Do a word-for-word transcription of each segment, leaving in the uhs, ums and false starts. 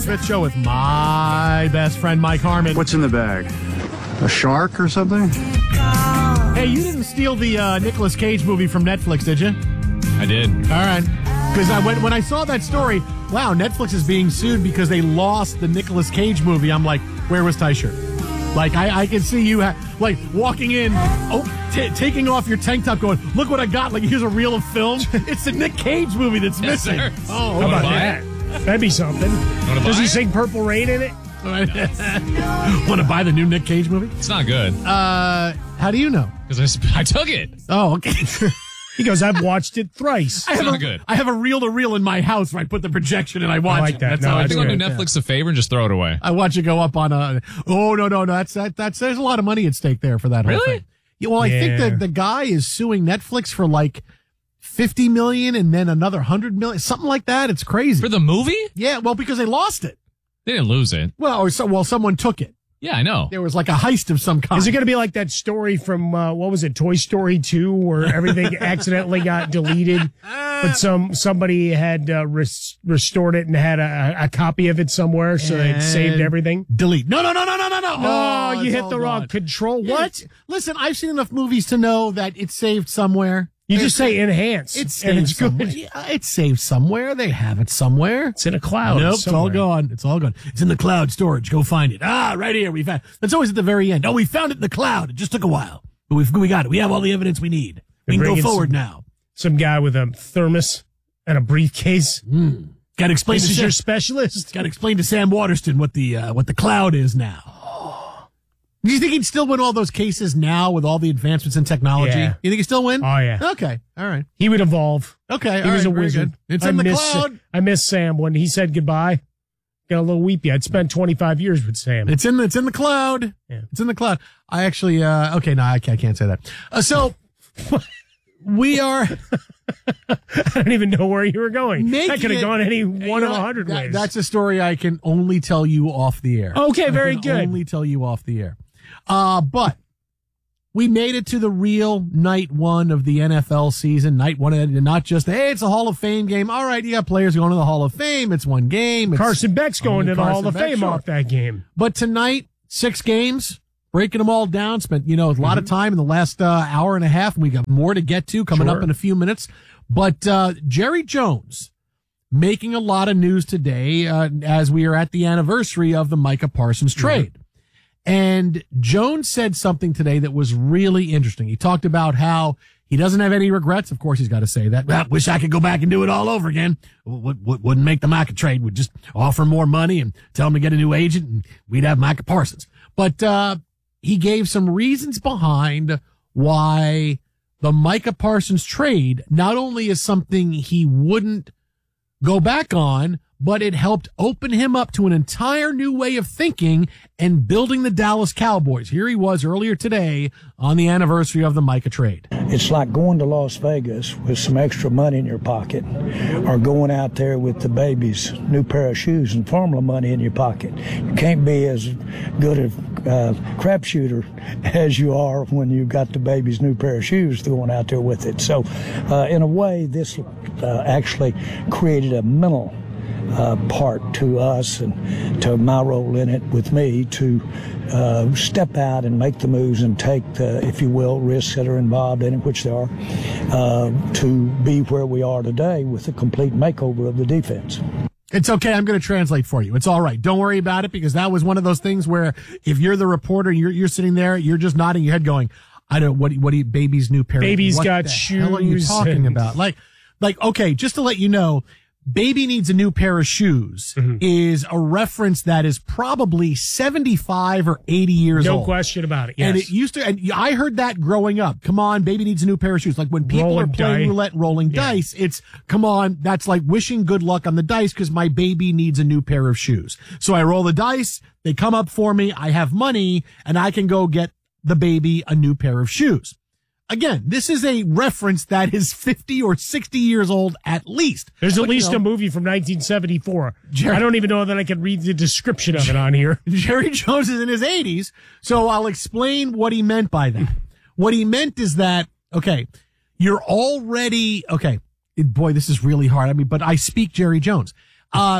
Smith Show with my best friend, Mike Harmon. What's in the bag? A shark or something? Hey, you didn't steal the uh, Nicolas Cage movie from Netflix, did you? I did. All right. Because I went, when I saw that story, wow, Netflix is being sued because they lost the Nicolas Cage movie. I'm like, where was Tyshirt? Like, I, I can see you, ha- like, walking in, oh, t- taking off your tank top going, look what I got. Like, here's a reel of film. It's the Nick Cage movie that's Yes, missing. sir. Oh, How about buy that? That'd be something. Does he buy it? sing Purple Rain in it? Want to buy the new Nick Cage movie? It's not good. Uh, how do you know? Because I, sp- I took it. Oh, okay. He goes, I've watched it thrice. I have not a, good. I have a reel-to-reel in my house where I put the projection and I watch I like it. that. That's No, how I I I do think I'll it. do Netflix a favor and just throw it away. I watch it go up on a. Oh no no no! That's that. That's there's a lot of money at stake there for that whole Really? thing. Yeah, well, I think Yeah. that the guy is suing Netflix for like fifty million and then another hundred million, something like that. It's crazy. For the movie? Yeah, well, because they lost it. They didn't lose it. Well, or so well, someone took it. Yeah, I know. There was like a heist of some kind. Is it going to be like that story from, uh, what was it, Toy Story two, where everything accidentally got deleted, but some somebody had uh, res- restored it and had a, a copy of it somewhere, so it And saved everything? Delete. No no no no no no no. No, Oh, you it's hit all the wrong gone. control. Yeah, What? it's- Listen, I've seen enough movies to know that it's saved somewhere. You just say enhance, It's and saved it's good. somewhere. Yeah, it's saved somewhere. They have it somewhere. It's in a cloud. Nope, it's all somewhere. gone. It's all gone. It's in the cloud storage. Go find it. Ah, right here. We found. That's always at the very end. Oh, we found it in the cloud. It just took a while, but we've we got it. We have all the evidence we need. We can They're go bringing forward some- now. Some guy with a thermos and a briefcase. Got to explain. This to is Sam, your specialist? Got to explain to Sam Waterston what the uh, what the cloud is now. Do you think he'd still win all those cases now with all the advancements in technology? Yeah. You think he'd still win? Oh, yeah. Okay. All right. He would evolve. Okay. He all was right, a very wizard. good. It's I in the miss, cloud. I miss Sam when he said goodbye. Got a little weepy. I'd spent twenty-five years with Sam. It's in the, it's in the cloud. Yeah. It's in the cloud. I actually, uh, okay, no, I can't, I can't say that. Uh, so we are I don't even know where you were going. making That could have it- gone any you one know of a what? hundred That- ways. That's a story I can only tell you off the air. Okay, very I can good. Only tell you off the air. Uh, but we made it to the real night one of the N F L season. Night one, and not just, hey, it's a Hall of Fame game. All right, you got players going to the Hall of Fame. It's one game. It's Carson Beck's going only to the Carson Hall of Beck, Fame sure. off that game. But tonight, six games, breaking them all down. Spent, you know, a lot of time in the last uh, hour and a half. And we got more to get to coming Sure. up in a few minutes. But uh, Jerry Jones making a lot of news today uh, as we are at the anniversary of the Micah Parsons trade. And Jones said something today that was really interesting. He talked about how he doesn't have any regrets. Of course, he's got to say that. Well, wish I could go back and do it all over again. Would, would, wouldn't make the Micah trade. Would just offer more money and tell him to get a new agent, and we'd have Micah Parsons. But uh, he gave some reasons behind why the Micah Parsons trade not only is something he wouldn't go back on, but it helped open him up to an entire new way of thinking and building the Dallas Cowboys. Here he was earlier today on the anniversary of the Micah trade. It's like going to Las Vegas with some extra money in your pocket, or going out there with the baby's new pair of shoes and formula money in your pocket. You can't be as good a uh, crap shooter as you are when you've got the baby's new pair of shoes going out there with it. So, uh, in a way, this uh, actually created a mental Uh, part to us and to my role in it with me to uh, step out and make the moves and take the, if you will, risks that are involved in it, which there are, uh, to be where we are today with a complete makeover of the defense. It's okay. I'm going to translate for you. It's all right. Don't worry about it, because that was one of those things where if you're the reporter, you're, you're sitting there, you're just nodding your head going, I don't, what, what do you, baby's new pair? Baby's what got the hell are you shoes talking and- about? Like, like, okay, just to let you know, baby needs a new pair of shoes Mm-hmm. is a reference that is probably seventy-five or eighty years No old. question about it. Yes. And it used to, and I heard that growing up. Come on, baby needs a new pair of shoes. Like when people Rolling are playing dice. roulette, rolling Yeah. dice, it's, come on, that's like wishing good luck on the dice because my baby needs a new pair of shoes. So I roll the dice, they come up for me, I have money, and I can go get the baby a new pair of shoes. Again, this is a reference that is fifty or sixty years old at least. There's at But, you least know, a movie from nineteen seventy-four. Jerry- I don't even know that I can read the description of it on here. Jerry Jones is in his eighties, so I'll explain what he meant by that. What he meant is that, okay, you're already, okay, boy, this is really hard. I mean, but I speak Jerry Jones. Uh,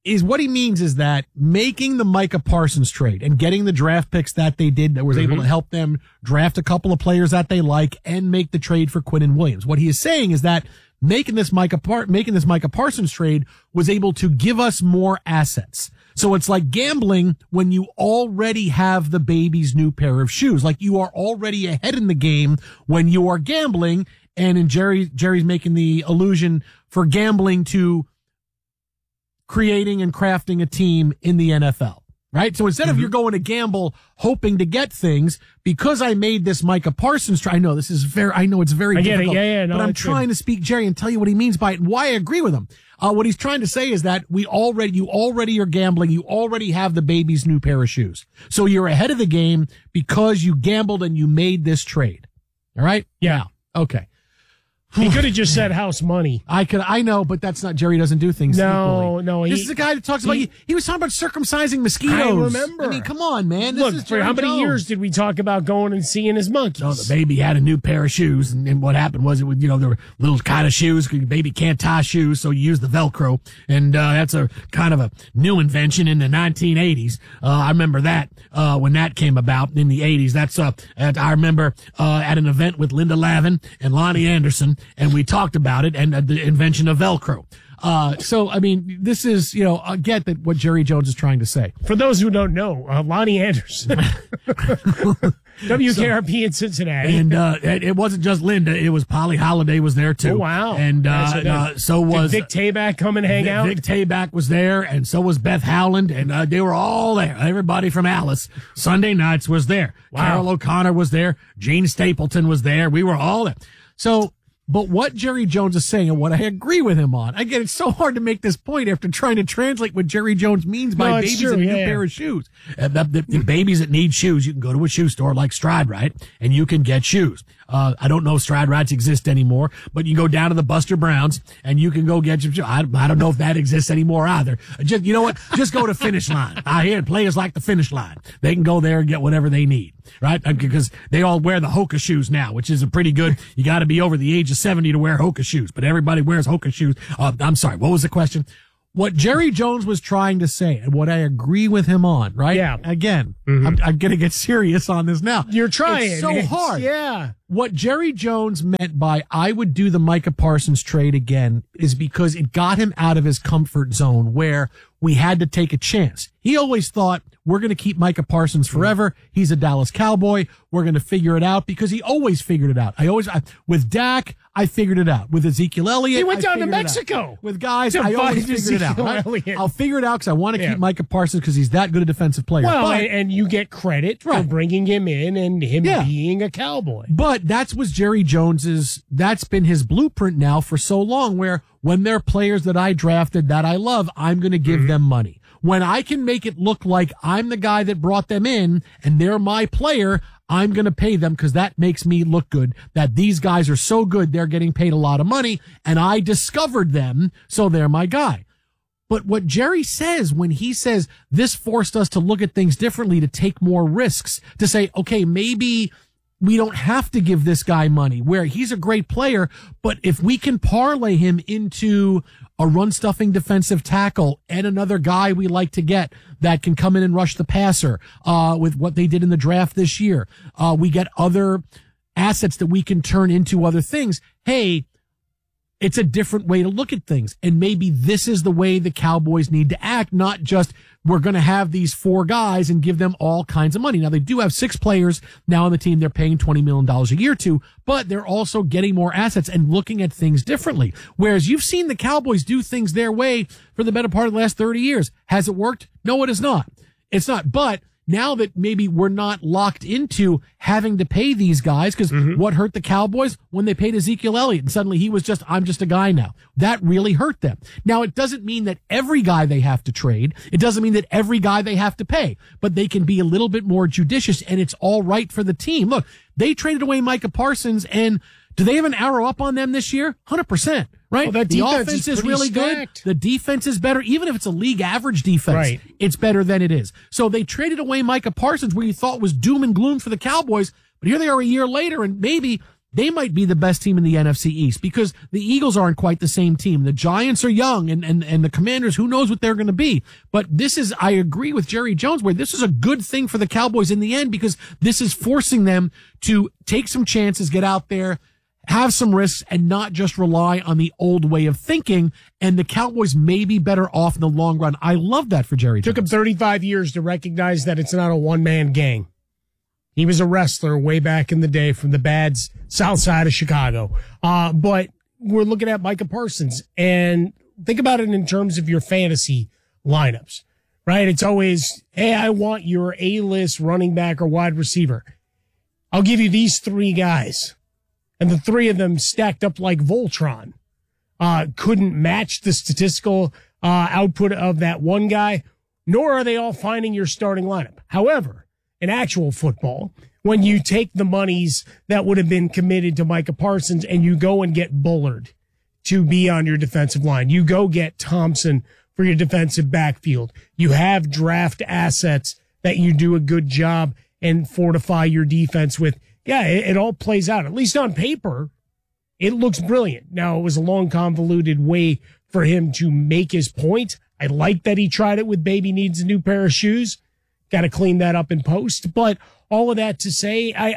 is what he means is that making the Micah Parsons trade and getting the draft picks that they did that was mm-hmm. able to help them draft a couple of players that they like and make the trade for Quinnen Williams. What he is saying is that making this Micah Par- making this Micah Parsons trade was able to give us more assets. So it's like gambling when you already have the baby's new pair of shoes. Like you are already ahead in the game when you are gambling. And in Jerry, Jerry's making the allusion for gambling to creating and crafting a team in the N F L, right? So instead mm-hmm. of you're going to gamble hoping to get things, because I made this Micah Parsons try. I know this is very, I know it's very I get difficult, it. Yeah, yeah, no, but I'm trying good. to speak Jerry and tell you what he means by it and why I agree with him. Uh, what he's trying to say is that we already, you already are gambling. You already have the baby's new pair of shoes. So you're ahead of the game because you gambled and you made this trade. All right? Yeah. Okay. He could have just said house money. I could, I know, but that's not, Jerry doesn't do things No, equally. no. He, this is a guy that talks he, about, he, he was talking about circumcising mosquitoes. I remember. I mean, come on, man. This Look, is for Jerry how many Jones. years did we talk about going and seeing his monkeys? Oh, the baby had a new pair of shoes, and, and what happened was it would, you know, there were little kind of shoes. The baby can't tie shoes, so you use the Velcro, and uh, that's a kind of a new invention in the nineteen eighties. Uh, I remember that uh, when that came about in the eighties. That's uh, at, I remember uh, at an event with Linda Lavin and Lonnie Anderson, and we talked about it and uh, the invention of Velcro. Uh, so, I mean, this is, you know, I get that what Jerry Jones is trying to say. For those who don't know, uh, Lonnie Anderson, W K R P so, in Cincinnati. And, uh, it, it wasn't just Linda. It was Polly Holiday was there too. Oh, wow. And, uh, yeah, so, uh, so was Vic Tayback come and hang Vic, out. Vic Tayback was there, and so was Beth Howland, and, uh, they were all there. Everybody from Alice Sunday nights was there. Wow. Carol O'Connor was there. Gene Stapleton was there. We were all there. So, but what Jerry Jones is saying and what I agree with him on, again, it's so hard to make this point after trying to translate what Jerry Jones means by no, babies true, and a yeah, new yeah. pair of shoes. Uh, the, the, the babies that need shoes, you can go to a shoe store like Stride Rite and you can get shoes. Uh, I don't know if Stride Rites exist anymore, but you go down to the Buster Browns and you can go get your shoes. I, I don't know if that exists anymore either. Just, you know what? Just go to Finish Line. I hear players like the Finish Line. They can go there and get whatever they need, right? Because they all wear the Hoka shoes now, which is a pretty good, you got to be over the age of seventy to wear Hoka shoes, but everybody wears Hoka shoes. Uh, I'm sorry. What was the question? What Jerry Jones was trying to say and what I agree with him on, right? Yeah. Again, Mm-hmm. I'm, I'm going to get serious on this now. You're trying. It's so It's- hard. Yeah. What Jerry Jones meant by I would do the Micah Parsons trade again is because it got him out of his comfort zone where we had to take a chance. He always thought we're going to keep Micah Parsons forever. He's a Dallas Cowboy. We're going to figure it out because he always figured it out. I always, I, with Dak, I figured it out. With Ezekiel Elliott, He went I down to figured it out. Mexico. With guys, to I always find figured it out. Ezekiel Right? Elliott. I'll figure it out because I want to Yeah. keep Micah Parsons because he's that good a defensive player. Well, But- and, and you get credit for Right. bringing him in and him Yeah. being a Cowboy. But that's was Jerry Jones's, that's been his blueprint now for so long where when they're players that I drafted that I love, I'm going to give mm-hmm. them money. When I can make it look like I'm the guy that brought them in and they're my player, I'm going to pay them because that makes me look good, that these guys are so good, they're getting paid a lot of money and I discovered them, so they're my guy. But what Jerry says when he says this forced us to look at things differently, to take more risks, to say, okay, maybe we don't have to give this guy money where he's a great player, but if we can parlay him into a run stuffing defensive tackle and another guy we like to get that can come in and rush the passer, uh, with what they did in the draft this year, uh, we get other assets that we can turn into other things. Hey, it's a different way to look at things. And maybe this is the way the Cowboys need to act, not just we're going to have these four guys and give them all kinds of money. Now, they do have six players now on the team they're paying twenty million dollars a year to, but they're also getting more assets and looking at things differently. Whereas you've seen the Cowboys do things their way for the better part of the last thirty years. Has it worked? No, it has not. It's not. But now that maybe we're not locked into having to pay these guys, because mm-hmm. what hurt the Cowboys when they paid Ezekiel Elliott and suddenly he was just, I'm just a guy now. That really hurt them. Now, it doesn't mean that every guy they have to trade. It doesn't mean that every guy they have to pay, but they can be a little bit more judicious and it's all right for the team. Look, they traded away Micah Parsons and do they have an arrow up on them this year? one hundred percent. Right? Well, that the defense offense is is, pretty really stacked. good. The defense is better. Even if it's a league average defense, Right. it's better than it is. So they traded away Micah Parsons where you thought was doom and gloom for the Cowboys, but here they are a year later and maybe they might be the best team in the N F C East because the Eagles aren't quite the same team. The Giants are young and, and, and the Commanders, who knows what they're going to be. But this is, I agree with Jerry Jones, where this is a good thing for the Cowboys in the end because this is forcing them to take some chances, get out there, have some risks, and not just rely on the old way of thinking. And the Cowboys may be better off in the long run. I love that for Jerry Jones. Took him thirty-five years to recognize that it's not a one-man gang. He was a wrestler way back in the day from the bad south side of Chicago. Uh, but we're looking at Micah Parsons, and think about it in terms of your fantasy lineups, right? It's always, hey, I want your A-list running back or wide receiver. I'll give you these three guys. And the three of them stacked up like Voltron, uh, couldn't match the statistical uh, output of that one guy, nor are they all finding your starting lineup. However, in actual football, when you take the monies that would have been committed to Micah Parsons and you go and get Bullard to be on your defensive line, you go get Thompson for your defensive backfield, you have draft assets that you do a good job and fortify your defense with, yeah, it, it all plays out. At least on paper, it looks brilliant. Now, it was a long, convoluted way for him to make his point. I like that he tried it with baby needs a new pair of shoes. Got to clean that up in post. But all of that to say, I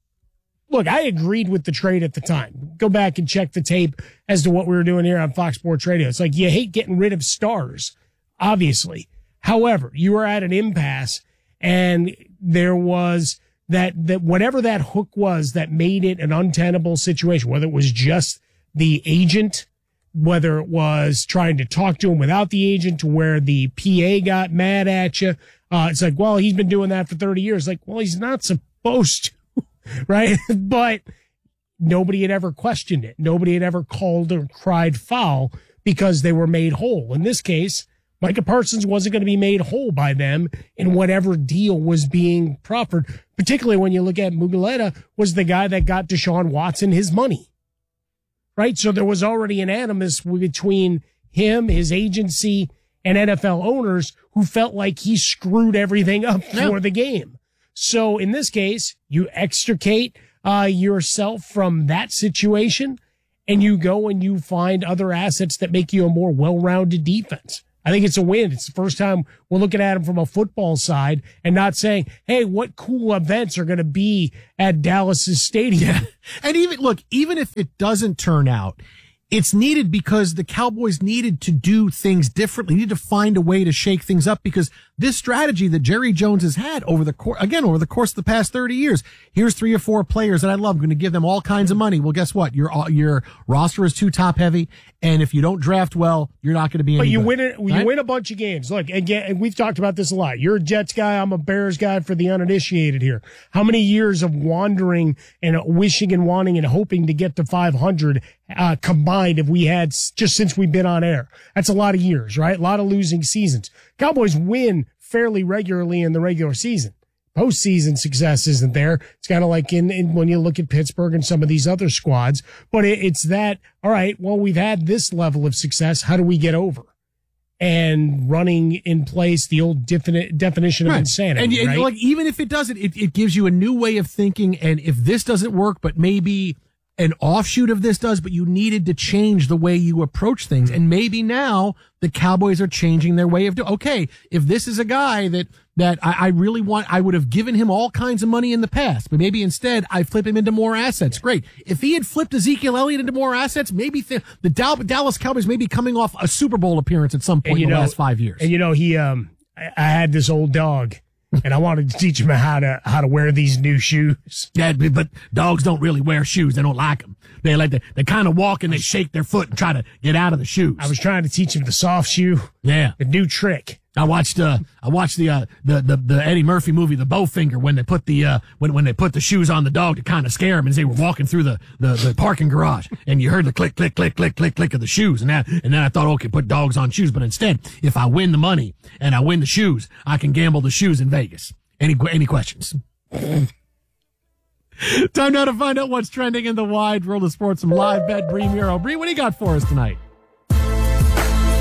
look, I agreed with the trade at the time. Go back and check the tape as to what we were doing here on Fox Sports Radio. It's like you hate getting rid of stars, obviously. However, you were at an impasse, and there was that, that whatever that hook was that made it an untenable situation, whether it was just the agent, whether it was trying to talk to him without the agent to where the P A got mad at you. Uh, it's like, well, he's been doing that for thirty years. Like, well, he's not supposed to, right? But nobody had ever questioned it. Nobody had ever called or cried foul because they were made whole. In this case, Micah Parsons wasn't going to be made whole by them in whatever deal was being proffered, particularly when you look at Mugheleta was the guy that got Deshaun Watson his money, right? So there was already an animus between him, his agency, and N F L owners who felt like he screwed everything up for Yeah. the game. So in this case, you extricate uh, yourself from that situation and you go and you find other assets that make you a more well-rounded defense. I think it's a win. It's the first time we're looking at him from a football side and not saying, hey, what cool events are going to be at Dallas's stadium. Yeah. And even, look, even if it doesn't turn out, it's needed because the Cowboys needed to do things differently, needed to find a way to shake things up because this strategy that Jerry Jones has had over the course, again, over the course of the past thirty years, here's three or four players that I love. I'm going to give them all kinds of money. Well, guess what? Your, your roster is too top heavy. And if you don't draft well, you're not going to be any But you good, win it. You right? win a bunch of games. Look, again, and we've talked about this a lot. You're a Jets guy. I'm a Bears guy for the uninitiated here. How many years of wandering and wishing and wanting and hoping to get to five hundred uh, combined have we had s- just since we've been on air? That's a lot of years, right? A lot of losing seasons. Cowboys win fairly regularly in the regular season. Postseason success isn't there. It's kind of like in, in when you look at Pittsburgh and some of these other squads, but it, it's that, all right, well, we've had this level of success. How do we get over? And running in place the old defini- definition of Right. insanity, And, and right? like, even if it doesn't, it, it gives you a new way of thinking. And if this doesn't work, but maybe an offshoot of this does, but you needed to change the way you approach things. And maybe now the Cowboys are changing their way of doing, okay, if this is a guy that, that I, I really want, I would have given him all kinds of money in the past, but maybe instead I flip him into more assets. Great. If he had flipped Ezekiel Elliott into more assets, maybe th- the Dal- Dallas Cowboys may be coming off a Super Bowl appearance at some point And you in the know- last five years. And you know, he, um, I, I had this old dog and I wanted to teach him how to, how to wear these new shoes. Yeah, but dogs don't really wear shoes. They don't like them. They like to, they kind of walk and they shake their foot and try to get out of the shoes. I was trying to teach him the soft shoe, yeah. the new trick. I watched uh I watched the uh the, the the Eddie Murphy movie The Bowfinger when they put the uh when when they put the shoes on the dog to kind of scare him as they were walking through the, the the parking garage and you heard the click click click click click click of the shoes and that and then I thought, okay, put dogs on shoes, but instead if I win the money and I win the shoes, I can gamble the shoes in Vegas. Any any questions? Time now to find out what's trending in the wide world of sports. Some live bet Bree Muro. Bree, what do you got for us tonight? All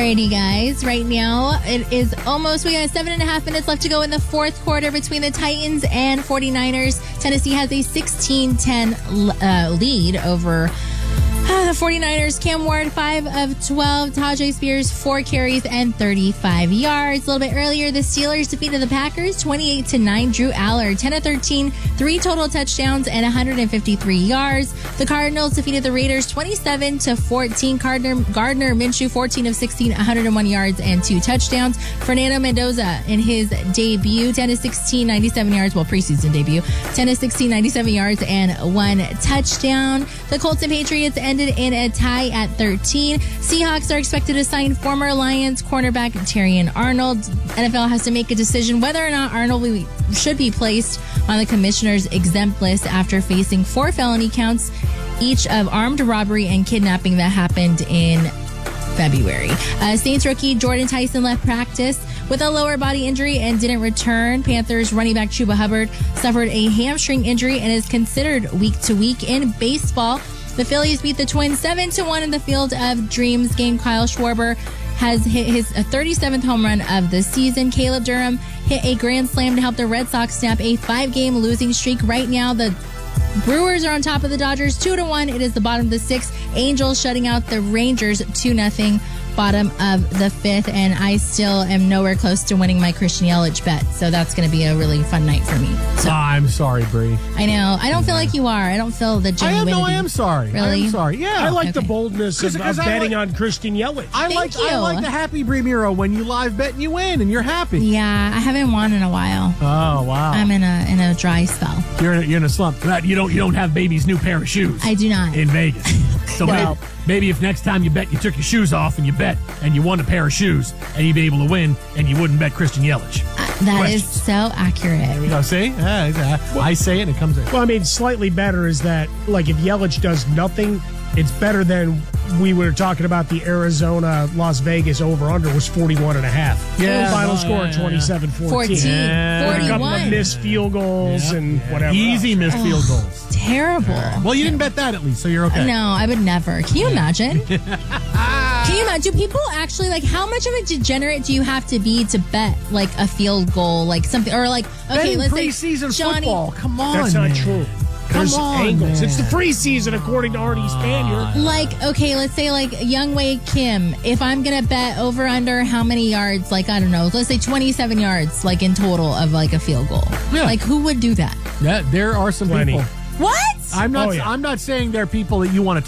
Alrighty, guys. Right now, it is almost, we got seven and a half minutes left to go in the fourth quarter between the Titans and 49ers. Tennessee has a sixteen ten uh, lead over uh, the 49ers. Cam Ward, five of twelve. Tajay Spears, four carries and thirty-five yards. A little bit earlier, the Steelers defeated the Packers twenty-eight to nine. Drew Aller, ten of thirteen, three total touchdowns and one hundred fifty-three yards. The Cardinals defeated the Raiders twenty-seven to fourteen. Gardner, Gardner Minshew, fourteen of sixteen, one hundred one yards and two touchdowns. Fernando Mendoza in his debut, ten of sixteen, ninety-seven yards. Well, preseason debut, ten of sixteen, ninety-seven yards and one touchdown. The Colts and Patriots ended in a tie at thirteen. Seahawks are expected to sign former Lions cornerback Terrion Arnold. N F L has to make a decision whether or not Arnold will- should be placed on the commissioner's exempt list after facing four felony counts, each of armed robbery and kidnapping that happened in February. Uh, Saints rookie Jordan Tyson left practice with a lower body injury and didn't return. Panthers running back Chuba Hubbard suffered a hamstring injury and is considered week to week in baseball. The Phillies beat the Twins seven to one in the Field of Dreams game. Kyle Schwarber has hit his thirty-seventh home run of the season. Caleb Durham hit a grand slam to help the Red Sox snap a five-game losing streak. Right now, the Brewers are on top of the Dodgers two to one. It is the bottom of the sixth. Angels shutting out the Rangers two nothing. Bottom of the fifth, and I still am nowhere close to winning my Christian Yelich bet. So that's going to be a really fun night for me. So I'm sorry, Bree. I know. I don't feel like you are. I don't feel the I am, genuinity. no, I am sorry. I Really? am sorry. Yeah. I like Okay. the boldness of, 'Cause- 'cause of I betting like- on Christian Yelich. I Thank like I you. like the happy Bree Miro when you live bet and you win and you're happy. Yeah, I haven't won in a while. Oh wow. I'm in a in a dry spell. you're in a, you're in a slump. But you don't you don't have baby's new pair of shoes. I do not. in Vegas. So Well- maybe, maybe if next time you bet you took your shoes off and you bet and you won a pair of shoes and you'd be able to win and you wouldn't bet Christian Yelich. Uh, that is Questions. so accurate. You know, see? Yeah, yeah. I say it and it comes in. Well, I mean, slightly better is that, like, if Yelich does nothing, it's better than we were talking about the Arizona Las Vegas over-under was forty-one and a half. Yeah. Final Oh, score yeah, yeah, twenty-seven fourteen. fourteen, Yeah. A couple of forty-one. missed field goals Yep. and whatever. Easy else. missed field goals. Terrible. Well, you didn't bet that at least, so you're okay. No, I would never. Can you imagine? Can you imagine? Do people actually, like, how much of a degenerate do you have to be to bet, like, a field goal, like something, or like, okay, Betting let's preseason say Johnny. football. Come on, That's not man. true. Come There's on, angles. man. It's the preseason, according to Artie Spanier. Like, okay, let's say like Youngwei Kim. If I'm gonna bet over under how many yards, like I don't know, let's say twenty-seven yards, like in total of like a field goal. Yeah. Like who would do that? Yeah, there are some Plenty. people. What? I'm not. Oh, yeah. I'm not saying they're people that you want to